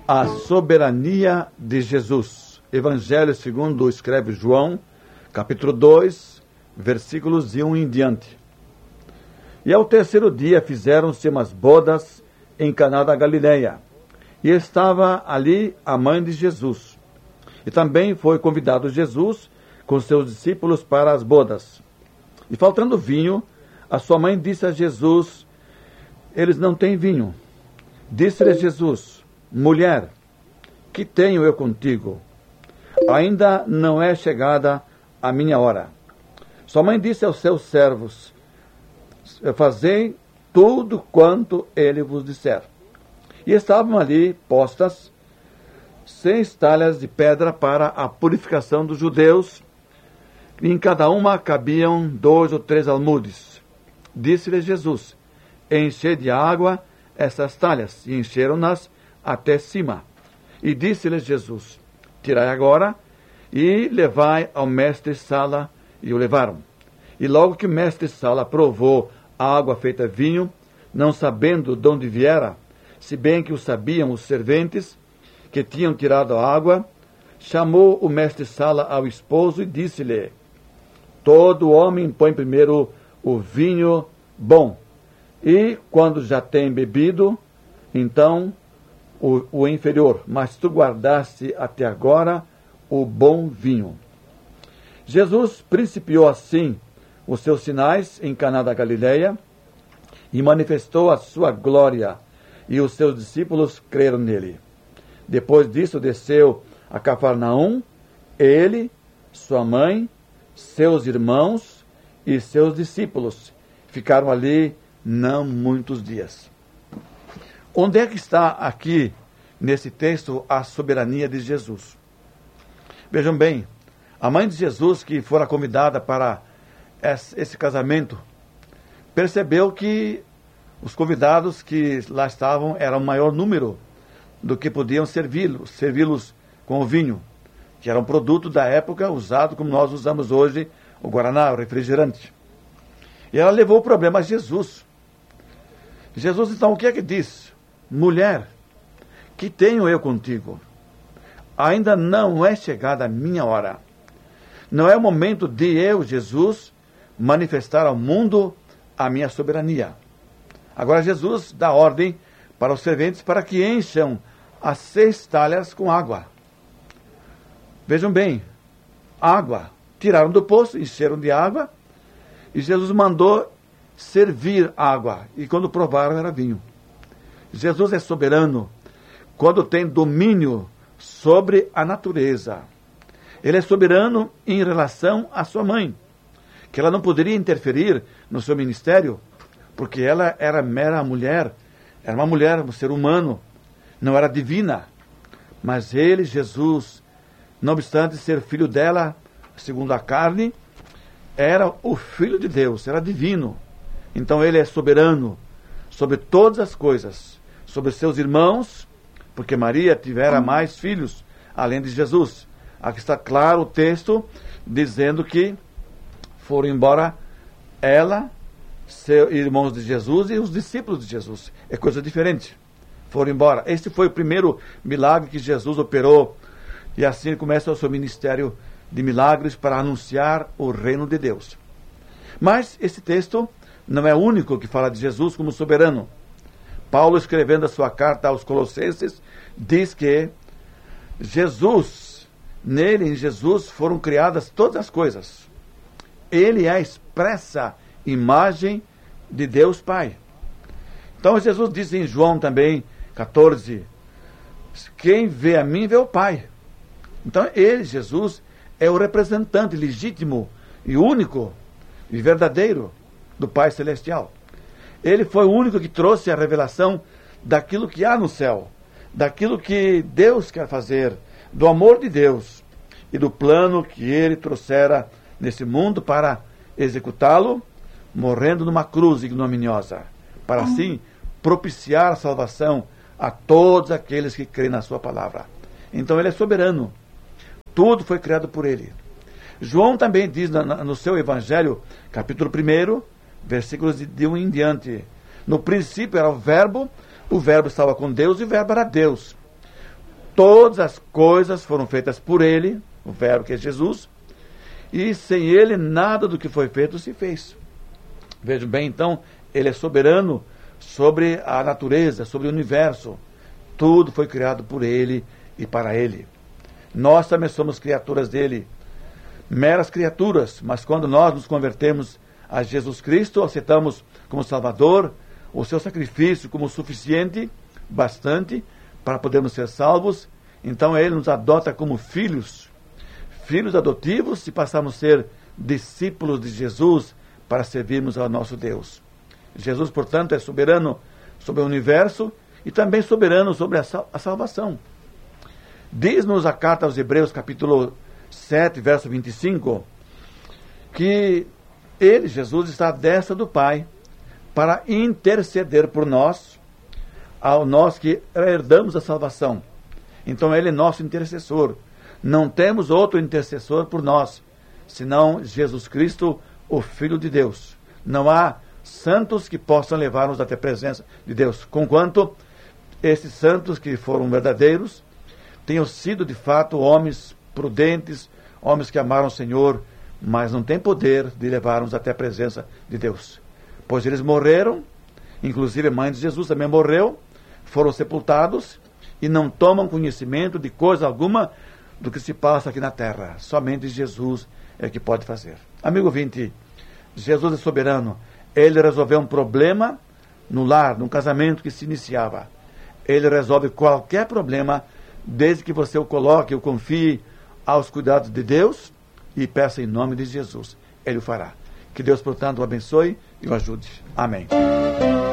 A soberania de Jesus. Evangelho segundo escreve João, capítulo 2, versículos de 1 em diante. E ao terceiro dia fizeram-se umas bodas em Caná da Galileia, e estava ali a mãe de Jesus. E também foi convidado Jesus com seus discípulos para as bodas. E faltando vinho, a sua mãe disse a Jesus: eles não têm vinho. Disse-lhe Jesus: mulher, que tenho eu contigo? Ainda não é chegada a minha hora. Sua mãe disse aos seus servos: fazei tudo quanto ele vos disser. E estavam ali postas 6 talhas de pedra para a purificação dos judeus, e em cada uma cabiam 2 ou 3 almudes. Disse-lhe Jesus: enchei de água essas talhas, e encheram-nas até cima. E disse-lhe Jesus: tirai agora e levai ao mestre-sala. E o levaram. E logo que o mestre-sala provou a água feita vinho, não sabendo de onde viera, se bem que o sabiam os serventes que tinham tirado a água, chamou o mestre-sala ao esposo e disse-lhe: todo homem põe primeiro o vinho bom, e quando já tem bebido, então o inferior, mas tu guardaste até agora o bom vinho. Jesus principiou assim os seus sinais em Caná da Galileia e manifestou a sua glória, e os seus discípulos creram nele. Depois disso desceu a Cafarnaum, ele, sua mãe, seus irmãos e seus discípulos. Ficaram ali não muitos dias. Onde é que está aqui, nesse texto, a soberania de Jesus? Vejam bem, a mãe de Jesus, que fora convidada para esse casamento, percebeu que os convidados que lá estavam eram um maior número do que podiam servi-los com o vinho, que era um produto da época usado como nós usamos hoje o guaraná, o refrigerante. E ela levou o problema a Jesus. Jesus, então, o que é que diz? Mulher, que tenho eu contigo? Ainda não é chegada a minha hora. Não é o momento de eu, Jesus, manifestar ao mundo a minha soberania. Agora Jesus dá ordem para os serventes para que encham as 6 talhas com água. Vejam bem, água. Tiraram do poço, encheram de água, e Jesus mandou servir água. E quando provaram, era vinho. Jesus é soberano quando tem domínio sobre a natureza. Ele é soberano em relação à sua mãe, que ela não poderia interferir no seu ministério, porque ela era mera mulher, era uma mulher, um ser humano, não era divina. Mas ele, Jesus, não obstante ser filho dela, segundo a carne, era o Filho de Deus, era divino. Então ele é soberano sobre todas as coisas, sobre seus irmãos, porque Maria tivera mais filhos, além de Jesus. Aqui está claro o texto, dizendo que foram embora ela, seus irmãos de Jesus e os discípulos de Jesus. É coisa diferente. Foram embora. Este foi o primeiro milagre que Jesus operou, e assim começa o seu ministério de milagres para anunciar o reino de Deus. Mas esse texto não é o único que fala de Jesus como soberano. Paulo, escrevendo a sua carta aos Colossenses, diz que Jesus, nele, em Jesus, foram criadas todas as coisas. Ele é a expressa imagem de Deus Pai. Então Jesus diz em João também 14, quem vê a mim vê o Pai. Então ele, Jesus, é o representante legítimo e único e verdadeiro do Pai Celestial. Ele foi o único que trouxe a revelação daquilo que há no céu, daquilo que Deus quer fazer, do amor de Deus e do plano que ele trouxera nesse mundo para executá-lo, morrendo numa cruz ignominiosa, para assim propiciar a salvação a todos aqueles que creem na sua palavra. Então ele é soberano. Tudo foi criado por ele. João também diz no seu Evangelho, capítulo 1, versículos de 1 em diante: no princípio era o verbo estava com Deus e o verbo era Deus. Todas as coisas foram feitas por Ele, o Verbo que é Jesus, e sem Ele nada do que foi feito se fez. Vejam bem, então, Ele é soberano sobre a natureza, sobre o universo. Tudo foi criado por Ele e para Ele. Nós também somos criaturas dele, meras criaturas, mas quando nós nos convertemos a Jesus Cristo, aceitamos como Salvador, o seu sacrifício como suficiente, bastante, para podermos ser salvos, então Ele nos adota como filhos adotivos, e passamos a ser discípulos de Jesus para servirmos ao nosso Deus. Jesus, portanto, é soberano sobre o universo e também soberano sobre a salvação. Diz-nos a carta aos Hebreus, capítulo 7, verso 25, que Ele, Jesus, está à destra do Pai para interceder por nós, ao nós que herdamos a salvação. Então Ele é nosso intercessor. Não temos outro intercessor por nós, senão Jesus Cristo, o Filho de Deus. Não há santos que possam levar-nos até a presença de Deus, conquanto esses santos que foram verdadeiros tenham sido de fato homens prudentes, homens que amaram o Senhor, mas não têm poder de levar-nos até a presença de Deus. Pois eles morreram, inclusive a mãe de Jesus também morreu, foram sepultados e não tomam conhecimento de coisa alguma do que se passa aqui na terra. Somente Jesus é que pode fazer. Amigo ouvinte, Jesus é soberano. Ele resolveu um problema no lar, num casamento que se iniciava. Ele resolve qualquer problema, desde que você o coloque, o confie aos cuidados de Deus e peça em nome de Jesus. Ele o fará. Que Deus, portanto, o abençoe e o ajude. Amém.